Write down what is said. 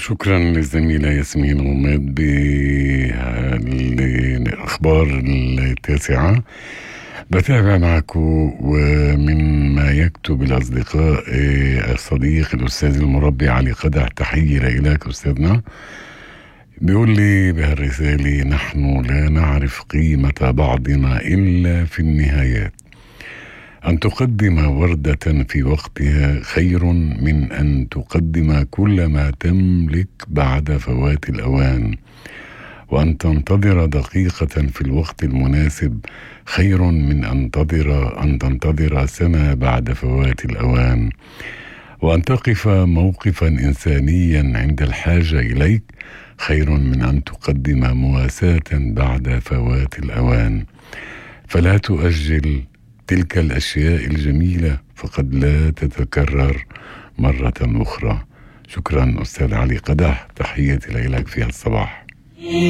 شكرا للزميلة ياسمين غماد بالأخبار 9. بتابع معكم ومما يكتب الأصدقاء. الصديق الأستاذ المربي علي قدح، تحية لك أستاذنا. بيقول لي بهالرسالة: نحن لا نعرف قيمة بعضنا إلا في النهايات. أن تقدم وردة في وقتها خير من أن تقدم كل ما تملك بعد فوات الأوان، وأن تنتظر دقيقة في الوقت المناسب خير من أن تنتظر سنة بعد فوات الأوان، وأن تقف موقفا إنسانيا عند الحاجة إليك خير من أن تقدم مواساة بعد فوات الأوان. فلا تؤجل تلك الأشياء الجميلة، فقد لا تتكرر مرة أخرى. شكرا أستاذ علي قدح، تحياتي لك في الصباح.